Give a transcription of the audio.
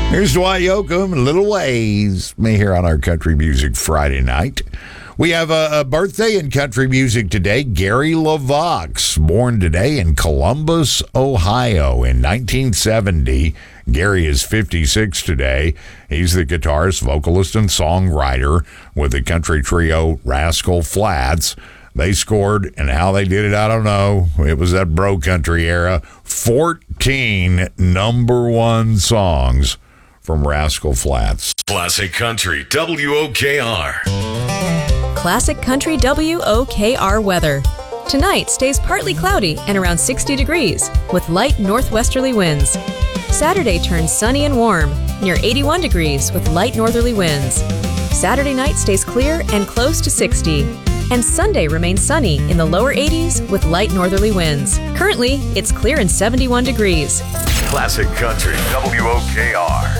Here's Dwight Yoakam and Little Ways, me here on our Country Music Friday night. We have a birthday in country music today. Gary LaVox, born today in Columbus, Ohio in 1970. Gary is 56 today. He's the guitarist, vocalist, and songwriter with the country trio Rascal Flatts. They scored, and how they did it, I don't know. It was that bro country era. 14 number one songs from Rascal Flatts. Classic Country WOKR. Classic Country WOKR weather. Tonight stays partly cloudy and around 60 degrees with light northwesterly winds. Saturday turns sunny and warm, near 81 degrees with light northerly winds. Saturday night stays clear and close to 60. And Sunday remains sunny in the lower 80s with light northerly winds. Currently, it's clear and 71 degrees. Classic Country WOKR.